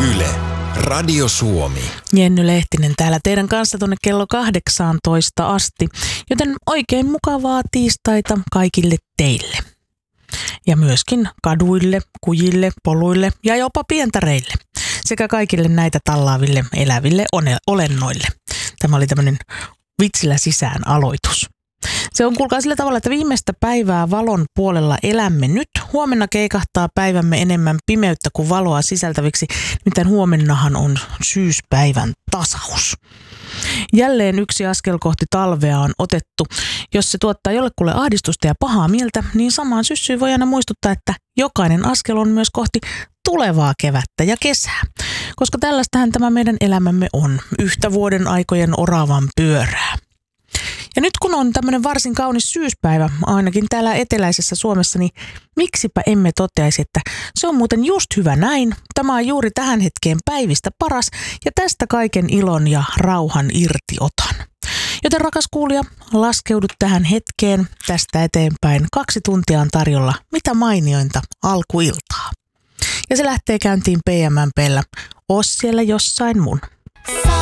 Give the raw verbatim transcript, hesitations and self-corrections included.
Yle, Radio Suomi. Jenny Lehtinen täällä teidän kanssa tuonne kello kahdeksaantoista asti, joten oikein mukavaa tiistaita kaikille teille. Ja myöskin kaduille, kujille, poluille ja jopa pientareille sekä kaikille näitä tallaaville eläville olennoille. Tämä oli tämmöinen vitsillä sisään aloitus. Se on kuulkaa sillä tavalla, että viimeistä päivää valon puolella elämme nyt. Huomenna keikahtaa päivämme enemmän pimeyttä kuin valoa sisältäviksi, nimittäin huomennahan on syyspäivän tasaus. Jälleen yksi askel kohti talvea on otettu. Jos se tuottaa jollekulle ahdistusta ja pahaa mieltä, niin samaan syssyyn voi aina muistuttaa, että jokainen askel on myös kohti tulevaa kevättä ja kesää. Koska tällaistähän tämä meidän elämämme on, yhtä vuoden aikojen oravan pyörää. Ja nyt kun on tämmöinen varsin kaunis syyspäivä, ainakin täällä eteläisessä Suomessa, niin miksipä emme toteaisi, että se on muuten just hyvä näin. Tämä on juuri tähän hetkeen päivistä paras ja tästä kaiken ilon ja rauhan irti otan. Joten rakas kuulija, laskeudut tähän hetkeen tästä eteenpäin. Kaksi tuntia on tarjolla mitä mainiointa alkuiltaa. Ja se lähtee käyntiin P M M P:llä. Oos siellä jossain mun.